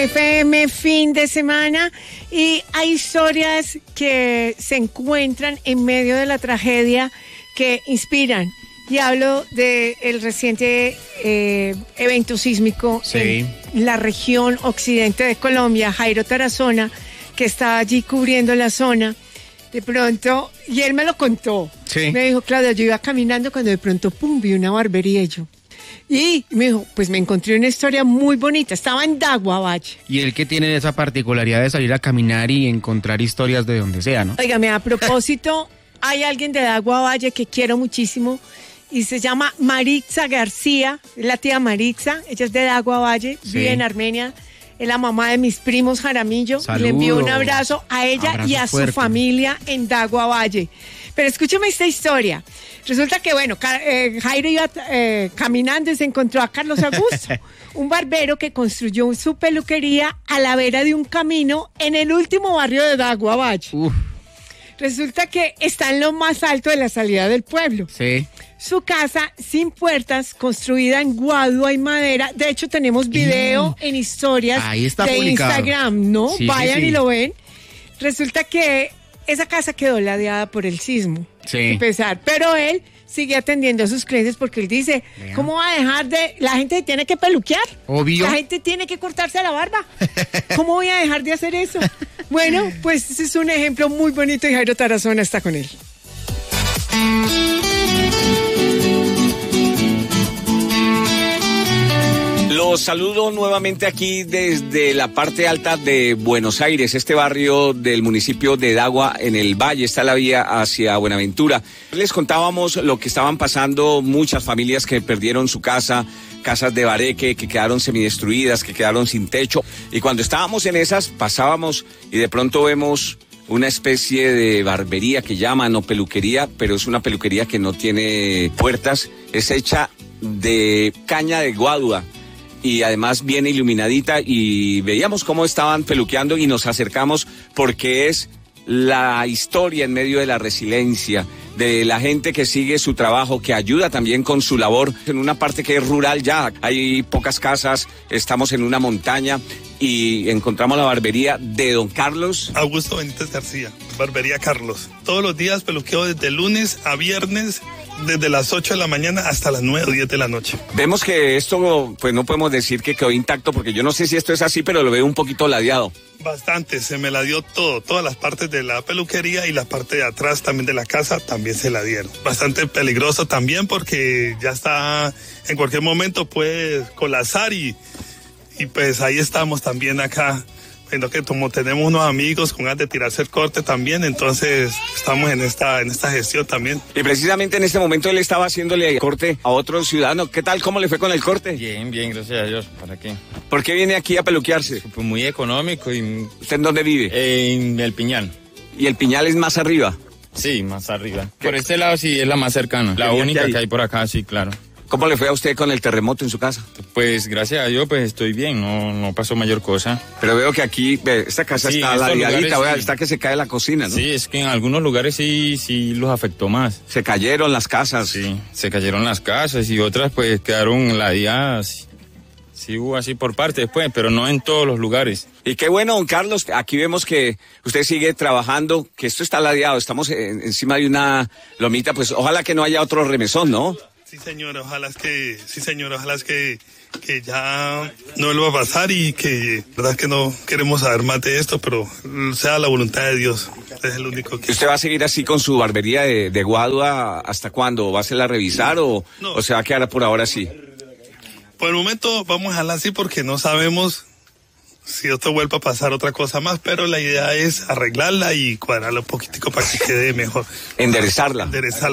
FM, fin de semana, y hay historias que se encuentran en medio de la tragedia que inspiran. Y hablo del reciente evento sísmico en la región occidente de Colombia. Jairo Tarazona, que estaba allí cubriendo la zona, de pronto, y él me lo contó. Sí. Me dijo, Claudia, yo iba caminando cuando de pronto, pum, vi una barbería y me dijo, pues me encontré una historia muy bonita. Estaba en Dagua Valle. Y él que tiene esa particularidad de salir a caminar y encontrar historias de donde sea, ¿no? Óigame, a propósito, hay alguien de Dagua Valle que quiero muchísimo y se llama Maritza García, es la tía Maritza, ella es de Dagua Valle, vive en Armenia, es la mamá de mis primos Jaramillo. Saludo. Le envío un abrazo a ella y a su familia en Dagua Valle. Pero escúchame esta historia. Resulta que, bueno, Jairo iba caminando y se encontró a Carlos Augusto, un barbero que construyó su peluquería a la vera de un camino en el último barrio de Dagua Valle. Resulta que está en lo más alto de la salida del pueblo. Sí. Su casa sin puertas, construida en guadua y madera. De hecho, tenemos video en historias de publicado. Instagram, ¿no? Sí, vayan y lo ven. Resulta que esa casa quedó ladeada por el sismo. Sí. A pesar, pero él sigue atendiendo a sus clientes porque él dice, ¿cómo va a dejar de...? La gente tiene que peluquear. Obvio. La gente tiene que cortarse la barba. ¿Cómo voy a dejar de hacer eso? Bueno, pues ese es un ejemplo muy bonito y Jairo Tarazona está con él. Los saludo nuevamente aquí desde la parte alta de Buenos Aires, este barrio del municipio de Dagua en el Valle, está la vía hacia Buenaventura. Les contábamos lo que estaban pasando muchas familias que perdieron su casa, casas de bareque que quedaron semidestruidas, que quedaron sin techo. Y cuando estábamos en esas, pasábamos y de pronto vemos una especie de barbería que llaman o peluquería, pero es una peluquería que no tiene puertas, es hecha de caña de guadua. Y además bien iluminadita y veíamos cómo estaban peluqueando y nos acercamos porque es la historia en medio de la resiliencia de la gente que sigue su trabajo, que ayuda también con su labor en una parte que es rural ya, hay pocas casas, estamos en una montaña y encontramos la barbería de don Carlos Augusto Benítez García, barbería Carlos. Todos los días peluqueo desde lunes a viernes, desde las 8 de la mañana hasta las 9 o 10 de la noche. Vemos que esto, pues no podemos decir que quedó intacto, porque yo no sé si esto es así, pero lo veo un poquito ladeado. Bastante, se me la dio todo, todas las partes de la peluquería y la parte de atrás también de la casa también se la dieron. Bastante peligroso también porque ya está, en cualquier momento puede colapsar y pues ahí estamos también acá. Viendo que como tenemos unos amigos con ganas de tirarse el corte también, entonces estamos en esta gestión también. Y precisamente en este momento él estaba haciéndole corte a otro ciudadano. ¿Qué tal? ¿Cómo le fue con el corte? Bien, gracias a Dios. ¿Para qué? ¿Por qué viene aquí a peluquearse? Pues muy económico y... ¿Usted en dónde vive? En El Piñal. ¿Y El Piñal es más arriba? Sí, más arriba. Por este lado sí es la más cercana. La única que hay por acá, sí, claro. ¿Cómo le fue a usted con el terremoto en su casa? Pues gracias a Dios, pues estoy bien, no pasó mayor cosa. Pero veo que aquí, esta casa está ladeadita, sí. Está que se cae la cocina, ¿no? Sí, es que en algunos lugares sí los afectó más. Se cayeron las casas. Sí, se cayeron las casas y otras pues quedaron ladeadas. Sí hubo así por partes pues, pero no en todos los lugares. Y qué bueno, don Carlos, aquí vemos que usted sigue trabajando, que esto está ladeado, estamos encima de una lomita, pues ojalá que no haya otro remesón, ¿no? Sí, señor, ojalá es que ya no lo va a pasar y que, verdad que no queremos saber más de esto, pero sea la voluntad de Dios, es el único que... ¿Usted va a seguir así con su barbería de guadua hasta cuándo? ¿Va a hacerla revisar o se va a quedar por ahora así? Por el momento vamos a dejarla así porque no sabemos si esto vuelve a pasar otra cosa más, pero la idea es arreglarla y cuadrarla un poquitico para que quede mejor. Enderezarla.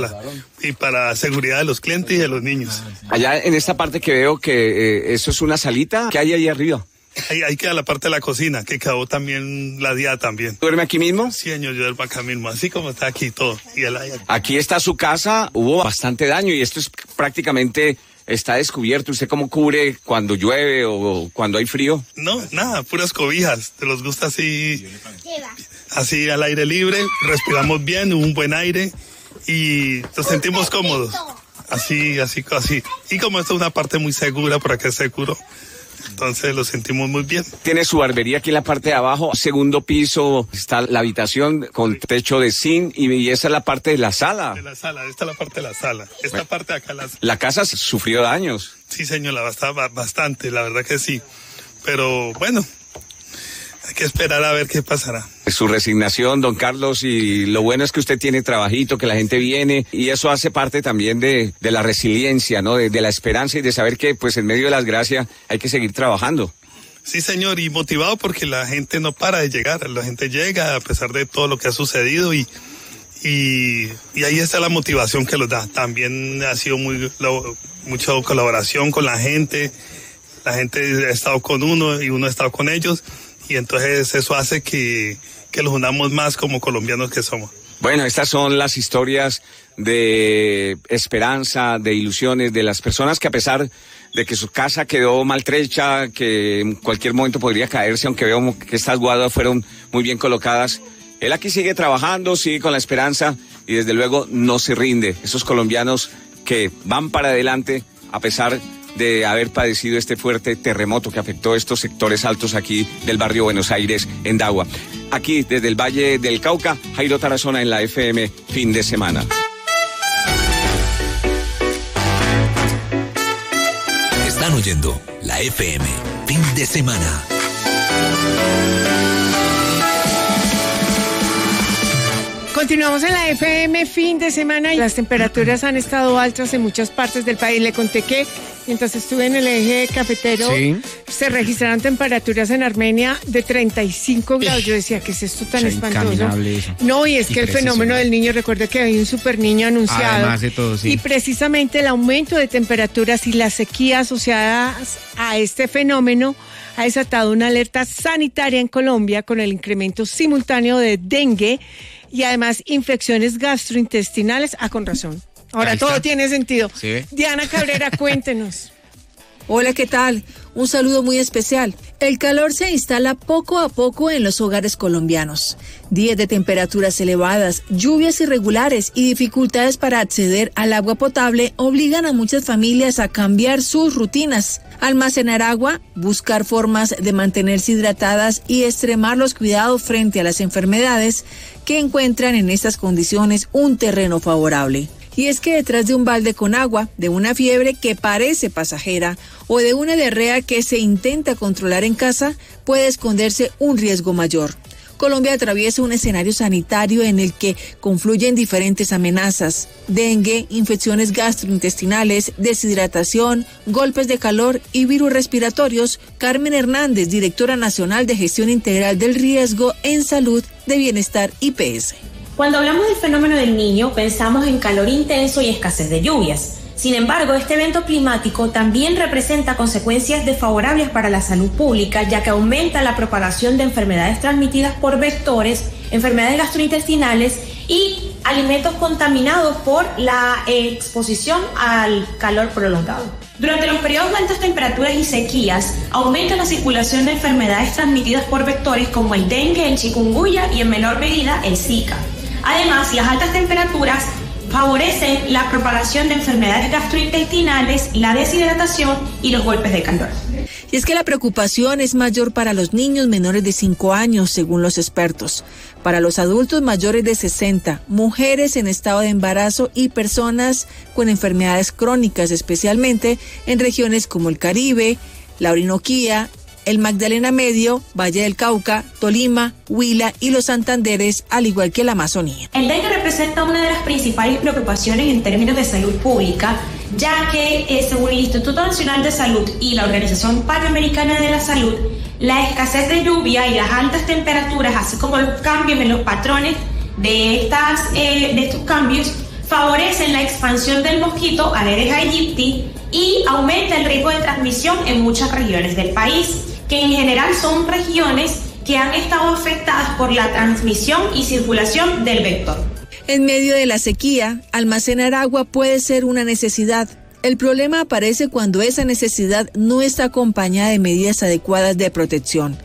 Y para seguridad de los clientes y de los niños. Allá en esta parte que veo que eso es una salita, ¿qué hay ahí arriba? Ahí queda la parte de la cocina, que quedó también ladeada también. ¿Duerme aquí mismo? Sí, señor, yo duermo acá mismo, así como está aquí todo. Aquí está su casa, hubo bastante daño y esto es prácticamente... Está descubierto. ¿Usted cómo cubre cuando llueve o cuando hay frío? No, nada, puras cobijas. ¿Te los gusta así al aire libre? Respiramos bien, un buen aire y nos sentimos cómodos. Así. Y como esto es una parte muy segura, por acá es seguro, Entonces lo sentimos muy bien. Tiene su barbería aquí en la parte de abajo, segundo piso, está la habitación con techo de zinc y esa es la parte de la sala. De la sala, esta es la parte de la sala. Esta parte de acá la casa sufrió daños. Sí, señor, bastante, la verdad que sí. Pero bueno, hay que esperar a ver qué pasará. Su resignación, don Carlos, y lo bueno es que usted tiene trabajito, que la gente viene, y eso hace parte también de la resiliencia, ¿no? De la esperanza y de saber que, pues, en medio de la desgracia hay que seguir trabajando. Sí, señor, y motivado porque la gente no para de llegar, la gente llega a pesar de todo lo que ha sucedido y ahí está la motivación que los da. También ha sido mucha colaboración con la gente ha estado con uno y uno ha estado con ellos. Y entonces eso hace que los unamos más como colombianos que somos. Bueno, estas son las historias de esperanza, de ilusiones, de las personas que a pesar de que su casa quedó maltrecha, que en cualquier momento podría caerse, aunque veo que estas guadas fueron muy bien colocadas, él aquí sigue trabajando, sigue con la esperanza y desde luego no se rinde. Esos colombianos que van para adelante a pesar de haber padecido este fuerte terremoto que afectó estos sectores altos aquí del barrio Buenos Aires, en Dagua. Aquí, desde el Valle del Cauca, Jairo Tarazona en la FM Fin de Semana. Están oyendo la FM Fin de Semana. Continuamos en la FM Fin de Semana y las temperaturas han estado altas en muchas partes del país. Le conté que mientras estuve en el eje cafetero, se registraron temperaturas en Armenia de 35 grados. Yo decía, ¿qué es esto tan espantoso? No, y es que el fenómeno del niño, recuerda que hay un super niño anunciado. Además de todo, sí. Y precisamente el aumento de temperaturas y la sequía asociadas a este fenómeno ha desatado una alerta sanitaria en Colombia con el incremento simultáneo de dengue y además infecciones gastrointestinales. Con razón. Ahora todo tiene sentido. ¿Sí? Diana Cabrera, cuéntenos. Hola, ¿qué tal? Un saludo muy especial. El calor se instala poco a poco en los hogares colombianos. Días de temperaturas elevadas, lluvias irregulares y dificultades para acceder al agua potable obligan a muchas familias a cambiar sus rutinas, almacenar agua, buscar formas de mantenerse hidratadas y extremar los cuidados frente a las enfermedades que encuentran en estas condiciones un terreno favorable. Y es que detrás de un balde con agua, de una fiebre que parece pasajera o de una diarrea que se intenta controlar en casa, puede esconderse un riesgo mayor. Colombia atraviesa un escenario sanitario en el que confluyen diferentes amenazas: dengue, infecciones gastrointestinales, deshidratación, golpes de calor y virus respiratorios. Carmen Hernández, directora nacional de Gestión Integral del Riesgo en Salud de Bienestar IPS. Cuando hablamos del fenómeno del Niño, pensamos en calor intenso y escasez de lluvias. Sin embargo, este evento climático también representa consecuencias desfavorables para la salud pública, ya que aumenta la propagación de enfermedades transmitidas por vectores, enfermedades gastrointestinales y alimentos contaminados por la exposición al calor prolongado. Durante los periodos de altas temperaturas y sequías, aumenta la circulación de enfermedades transmitidas por vectores como el dengue, el chikungunya y en menor medida el Zika. Además, las altas temperaturas favorecen la propagación de enfermedades gastrointestinales, la deshidratación y los golpes de calor. Y es que la preocupación es mayor para los niños menores de 5 años, según los expertos. Para los adultos mayores de 60, mujeres en estado de embarazo y personas con enfermedades crónicas, especialmente en regiones como el Caribe, la Orinoquía, el Magdalena Medio, Valle del Cauca, Tolima, Huila y los Santanderes, al igual que la Amazonía. El dengue representa una de las principales preocupaciones en términos de salud pública, ya que según el Instituto Nacional de Salud y la Organización Panamericana de la Salud, la escasez de lluvia y las altas temperaturas, así como los cambios en los patrones de estos cambios, favorecen la expansión del mosquito Aedes aegypti y aumenta el riesgo de transmisión en muchas regiones del país, que en general son regiones que han estado afectadas por la transmisión y circulación del vector. En medio de la sequía, almacenar agua puede ser una necesidad. El problema aparece cuando esa necesidad no está acompañada de medidas adecuadas de protección.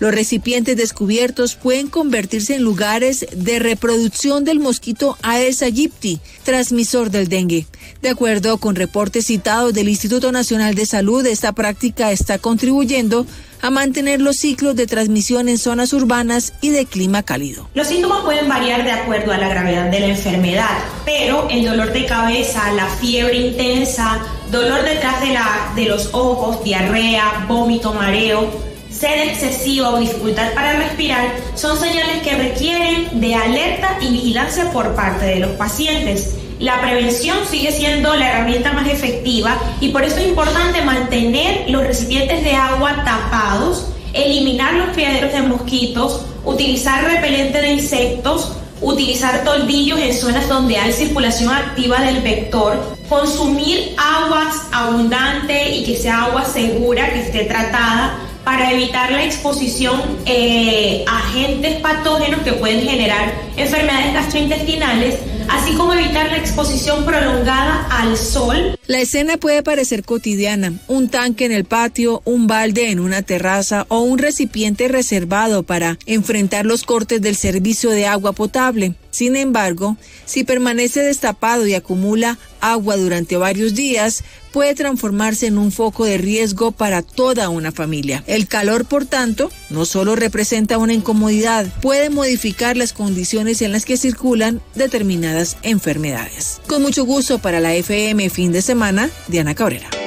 Los recipientes descubiertos pueden convertirse en lugares de reproducción del mosquito Aedes aegypti, transmisor del dengue. De acuerdo con reportes citados del Instituto Nacional de Salud, esta práctica está contribuyendo a mantener los ciclos de transmisión en zonas urbanas y de clima cálido. Los síntomas pueden variar de acuerdo a la gravedad de la enfermedad, pero el dolor de cabeza, la fiebre intensa, dolor detrás de los ojos, diarrea, vómito, mareo, sed excesiva o dificultad para respirar son señales que requieren de alerta y vigilancia por parte de los pacientes. La prevención sigue siendo la herramienta más efectiva y por eso es importante mantener los recipientes de agua tapados, eliminar los criaderos de mosquitos, utilizar repelente de insectos, utilizar toldillos en zonas donde hay circulación activa del vector, consumir aguas abundante y que sea agua segura, que esté tratada, para evitar la exposición a agentes patógenos que pueden generar enfermedades gastrointestinales, así como evitar la exposición prolongada al sol. La escena puede parecer cotidiana: un tanque en el patio, un balde en una terraza o un recipiente reservado para enfrentar los cortes del servicio de agua potable. Sin embargo, si permanece destapado y acumula agua durante varios días, puede transformarse en un foco de riesgo para toda una familia. El calor, por tanto, no solo representa una incomodidad, puede modificar las condiciones en las que circulan determinadas enfermedades. Con mucho gusto para la FM Fin de Semana, Diana Cabrera.